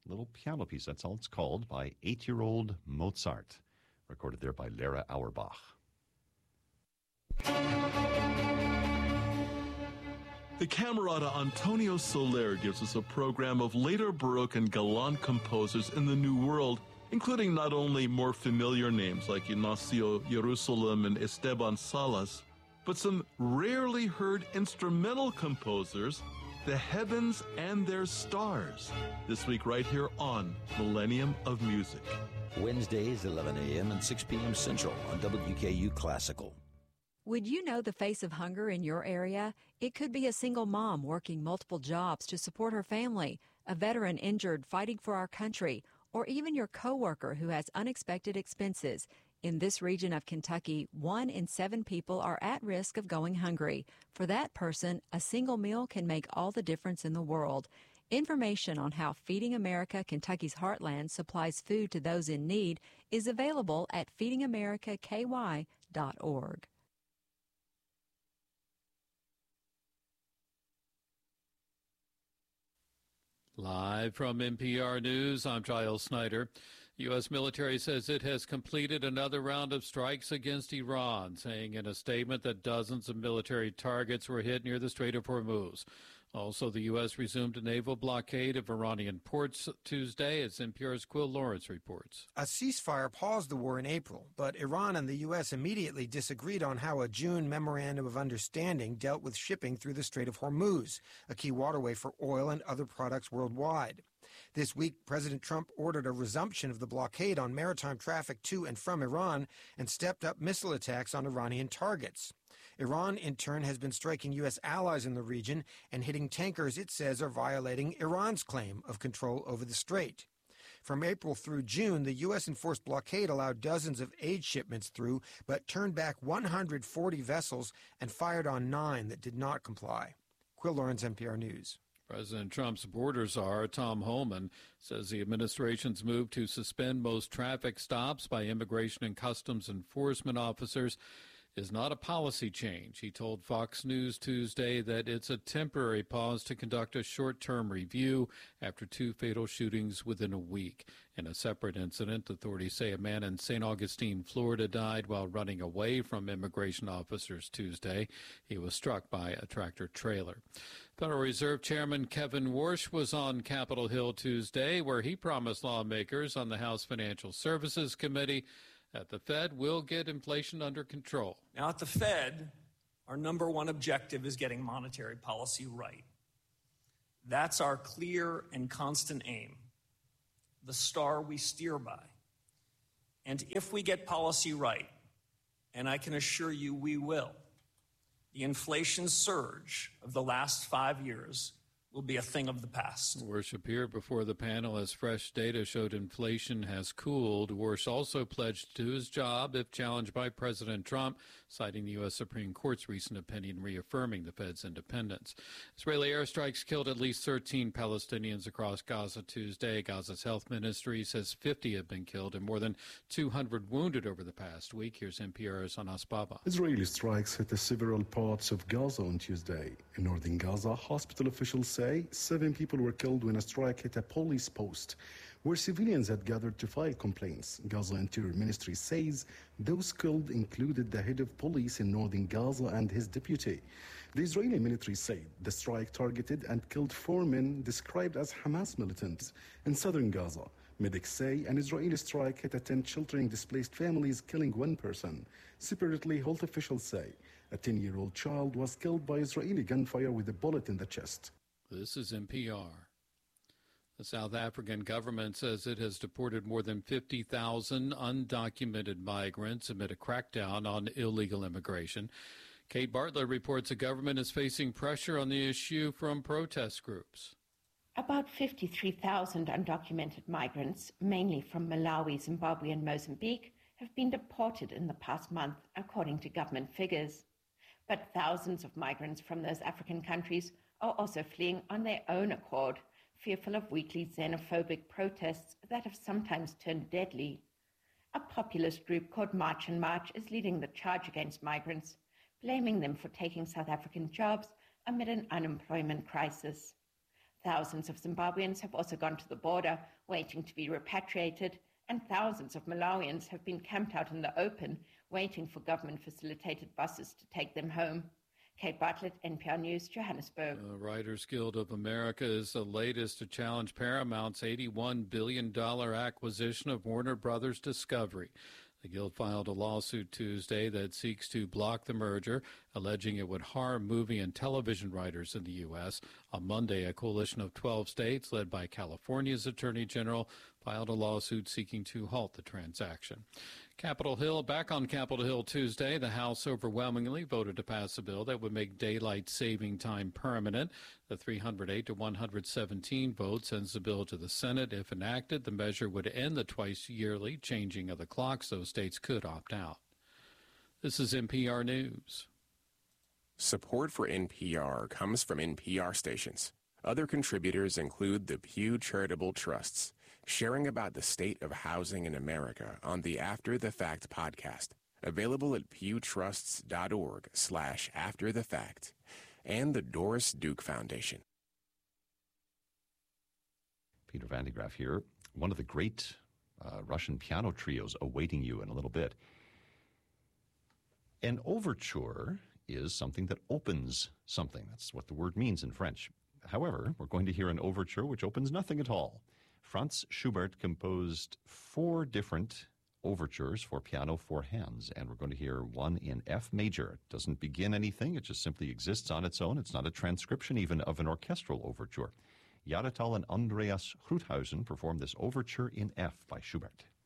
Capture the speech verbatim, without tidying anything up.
little piano piece. That's all it's called, by eight-year-old Mozart, recorded there by Lara Auerbach. The Camerata Antonio Soler gives us a program of later Baroque and Galant composers in the New World, including not only more familiar names like Ignacio Jerusalem and Esteban Salas, but some rarely heard instrumental composers, the heavens and their stars. This week right here on Millennium of Music. Wednesdays, eleven a.m. and six p.m. Central on W K U Classical. Would you know the face of hunger in your area? It could be a single mom working multiple jobs to support her family, a veteran injured fighting for our country, or even your coworker who has unexpected expenses. In this region of Kentucky, one in seven people are at risk of going hungry. For that person, a single meal can make all the difference in the world. Information on how Feeding America Kentucky's Heartland supplies food to those in need is available at feeding america k y dot org. Live from N P R News, I'm Giles Snyder. U S military says it has completed another round of strikes against Iran, saying in a statement that dozens of military targets were hit near the Strait of Hormuz. Also, the U S resumed a naval blockade of Iranian ports Tuesday, as N P R's Quill Lawrence reports. A ceasefire paused the war in April, but Iran and the U S immediately disagreed on how a June memorandum of understanding dealt with shipping through the Strait of Hormuz, a key waterway for oil and other products worldwide. This week, President Trump ordered a resumption of the blockade on maritime traffic to and from Iran and stepped up missile attacks on Iranian targets. Iran, in turn, has been striking U S allies in the region and hitting tankers it says are violating Iran's claim of control over the strait. From April through June, the U S-enforced blockade allowed dozens of aid shipments through, but turned back one hundred forty vessels and fired on nine that did not comply. Quill Lawrence, N P R News. President Trump's border czar, Tom Homan, says the administration's move to suspend most traffic stops by Immigration and Customs Enforcement officers is not a policy change. He told Fox News Tuesday that it's a temporary pause to conduct a short-term review after two fatal shootings within a week. In a separate incident, authorities say a man in Saint Augustine, Florida, died while running away from immigration officers Tuesday. He was struck by a tractor trailer. Federal Reserve Chairman Kevin Warsh was on Capitol Hill Tuesday, where he promised lawmakers on the House Financial Services Committee that the Fed will get inflation under control. Now, at the Fed, our number one objective is getting monetary policy right. That's our clear and constant aim, the star we steer by. And if we get policy right, and I can assure you we will, the inflation surge of the last five years will be a thing of the past. Warsh appeared before the panel as fresh data showed inflation has cooled. Warsh also pledged to his job if challenged by President Trump, citing the U S Supreme Court's recent opinion reaffirming the Fed's independence. Israeli airstrikes killed at least thirteen Palestinians across Gaza Tuesday. Gaza's health ministry says fifty have been killed and more than two hundred wounded over the past week. Here's N P R's Anas Baba. Israeli strikes hit several parts of Gaza on Tuesday. In northern Gaza, hospital officials say seven people were killed when a strike hit a police post where civilians had gathered to file complaints. Gaza Interior Ministry says those killed included the head of police in northern Gaza and his deputy. The Israeli military said the strike targeted and killed four men described as Hamas militants in southern Gaza. Medics say an Israeli strike hit a tent sheltering displaced families, killing one person. Separately, health officials say a ten-year-old child was killed by Israeli gunfire with a bullet in the chest. This is N P R. The South African government says it has deported more than fifty thousand undocumented migrants amid a crackdown on illegal immigration. Kate Bartlett reports the government is facing pressure on the issue from protest groups. About fifty-three thousand undocumented migrants, mainly from Malawi, Zimbabwe and Mozambique, have been deported in the past month, according to government figures. But thousands of migrants from those African countries are also fleeing on their own accord, fearful of weekly xenophobic protests that have sometimes turned deadly. A populist group called March and March is leading the charge against migrants, blaming them for taking South African jobs amid an unemployment crisis. Thousands of Zimbabweans have also gone to the border, waiting to be repatriated, and thousands of Malawians have been camped out in the open, waiting for government-facilitated buses to take them home. Kate Bartlett, N P R News, Johannesburg. The Writers Guild of America is the latest to challenge Paramount's eighty-one billion dollars acquisition of Warner Brothers Discovery. The Guild filed a lawsuit Tuesday that seeks to block the merger, alleging it would harm movie and television writers in the U S. On Monday, a coalition of twelve states, led by California's Attorney General, filed a lawsuit seeking to halt the transaction. Capitol Hill, back on Capitol Hill Tuesday, the House overwhelmingly voted to pass a bill that would make daylight saving time permanent. The three hundred eight to one hundred seventeen vote sends the bill to the Senate. If enacted, the measure would end the twice-yearly changing of the clock, so states could opt out. This is N P R News. Support for N P R comes from N P R stations. Other contributors include the Pew Charitable Trusts, sharing about the state of housing in America on the After the Fact podcast, available at pewtrusts.org slash after the fact, and the Doris Duke Foundation. Peter Van de Graaff here. One of the great uh, Russian piano trios awaiting you in a little bit. An overture is something that opens something. That's what the word means in French. However, we're going to hear an overture which opens nothing at all. Franz Schubert composed four different overtures for piano, four hands, and we're going to hear one in F major. It doesn't begin anything. It just simply exists on its own. It's not a transcription even of an orchestral overture. Jahretal and Andreas Gruthausen performed this overture in F by Schubert.